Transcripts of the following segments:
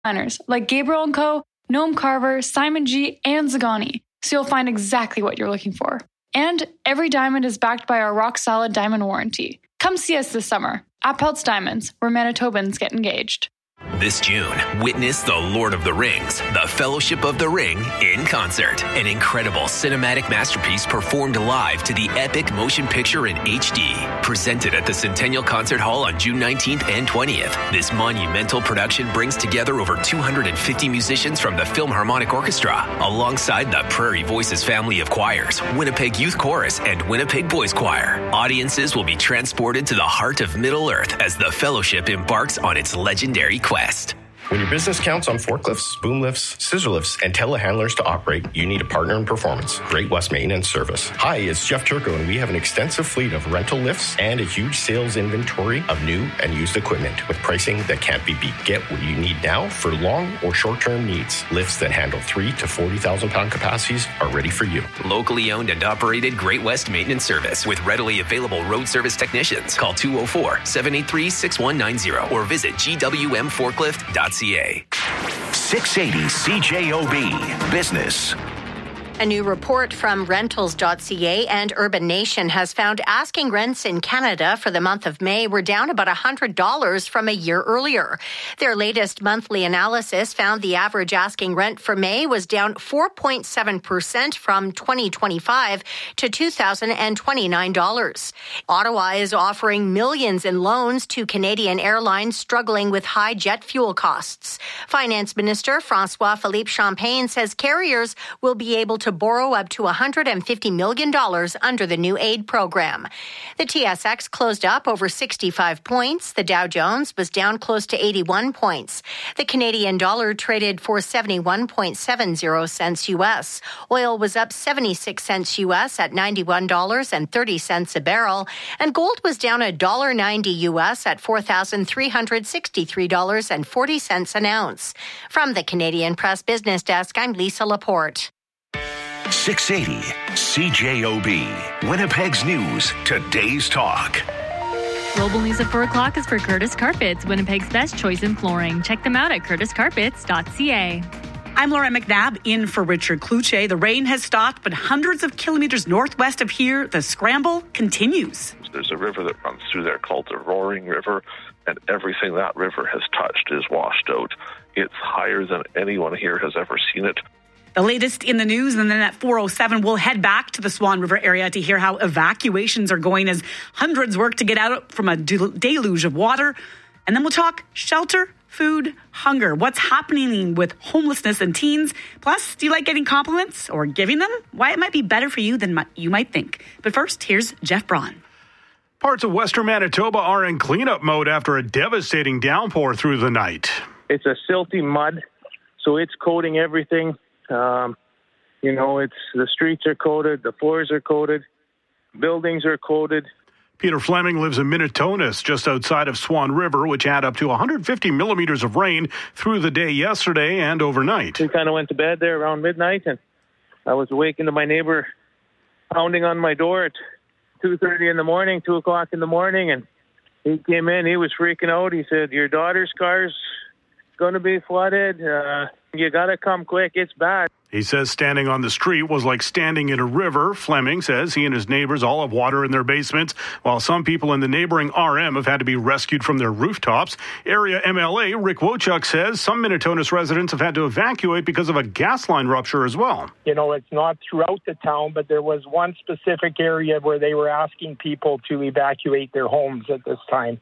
designers like Gabriel & Co., Noam Carver, Simon G., and Zagani, so you'll find exactly what you're looking for. And every diamond is backed by our rock-solid diamond warranty. Come see us this summer at Peltz Diamonds, where Manitobans get engaged. This June, witness The Lord of the Rings, The Fellowship of the Ring in concert. An incredible cinematic masterpiece performed live to the epic motion picture in HD. Presented at the Centennial Concert Hall on June 19th and 20th. This monumental production brings together over 250 musicians from the Philharmonic Orchestra, alongside the Prairie Voices family of choirs, Winnipeg Youth Chorus, and Winnipeg Boys Choir. Audiences will be transported to the heart of Middle-earth as the Fellowship embarks on its legendary quest. When your business counts on forklifts, boom lifts, scissor lifts, and telehandlers to operate, you need a partner in performance. Great West Maintenance Service. Hi, it's Jeff Turco, and we have an extensive fleet of rental lifts and a huge sales inventory of new and used equipment with pricing that can't be beat. Get what you need now for long or short-term needs. Lifts that handle 3 to 40,000 pound capacities are ready for you. Locally owned and operated Great West Maintenance Service with readily available road service technicians. Call 204-783-6190 or visit gwmforklift.ca. 680 CJOB Business. A new report from Rentals.ca and Urban Nation has found asking rents in Canada for the month of May were down about $100 from a year earlier. Their latest monthly analysis found the average asking rent for May was down 4.7% from 2025 to $2,029. Ottawa is offering millions in loans to Canadian airlines struggling with high jet fuel costs. Finance Minister François-Philippe Champagne says carriers will be able to borrow up to $150 million under the new aid program. The TSX closed up over 65 points. The Dow Jones was down close to 81 points. The Canadian dollar traded for 71.70 cents U.S. Oil was up 76 cents U.S. at $91.30 a barrel. And gold was down $1.90 U.S. at $4,363.40 an ounce. From the Canadian Press Business Desk, I'm Lisa Laporte. 680 CJOB, Winnipeg's News, Today's Talk. Global News at 4 o'clock is for Curtis Carpets, Winnipeg's best choice in flooring. Check them out at curtiscarpets.ca. I'm Laura McNabb in for Richard Kluche. The rain has stopped, but hundreds of kilometers northwest of here, the scramble continues. There's a river that runs through there called the Roaring River, and everything that river has touched is washed out. It's higher than anyone here has ever seen it. The latest in the news, and then at 4:07, we'll head back to the Swan River area to hear how evacuations are going as hundreds work to get out from a deluge of water. And then we'll talk shelter, food, hunger. What's happening with homelessness and teens? Plus, do you like getting compliments or giving them? Why it might be better for you than you might think. But first, here's Jeff Braun. Parts of western Manitoba are in cleanup mode after a devastating downpour through the night. It's a silty mud, so it's coating everything. It's the streets are coated, the floors are coated, buildings are coated. Peter Fleming lives in Minitonas, just outside of Swan River, which had up to 150 millimeters of rain through the day yesterday and overnight. We kind of went to bed there around midnight, and I was awakened to my neighbor pounding on my door at 2:30 in the morning, 2 o'clock in the morning, and he came in. He was freaking out. He said, "Your daughter's car's going to be flooded. You got to come quick. It's bad." He says standing on the street was like standing in a river. Fleming says he and his neighbors all have water in their basements, while some people in the neighboring RM have had to be rescued from their rooftops. Area MLA Rick Wochuk says some Minitonas residents have had to evacuate because of a gas line rupture as well. It's not throughout the town, but there was one specific area where they were asking people to evacuate their homes at this time.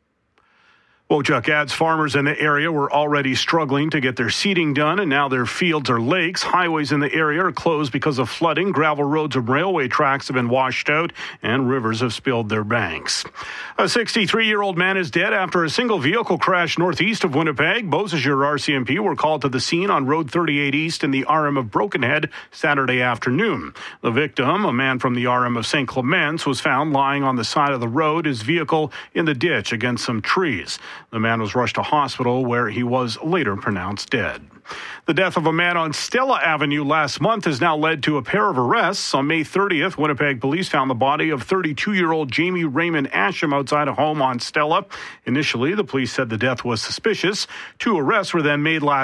Wochuk adds farmers in the area were already struggling to get their seeding done, and now their fields are lakes. Highways in the area are closed because of flooding. Gravel roads and railway tracks have been washed out, and rivers have spilled their banks. A 63-year-old man is dead after a single vehicle crash northeast of Winnipeg. Beausejour RCMP were called to the scene on Road 38 East in the RM of Brokenhead Saturday afternoon. The victim, a man from the RM of St. Clements, was found lying on the side of the road, his vehicle in the ditch against some trees. The man was rushed to hospital where he was later pronounced dead. The death of a man on Stella Avenue last month has now led to a pair of arrests. On May 30th, Winnipeg police found the body of 32-year-old Jamie Raymond Asham outside a home on Stella. Initially, the police said the death was suspicious. 2 arrests were then made last